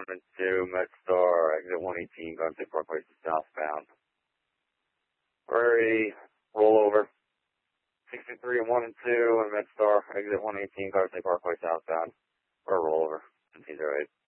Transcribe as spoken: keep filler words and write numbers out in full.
and two, MedStar, exit one eighteen, Garden State Parkway southbound. Prairie, rollover. sixty-three and one and two, and MedStar, exit one eighteen, Garden State Parkway southbound. Or rollover, fifteen oh eight.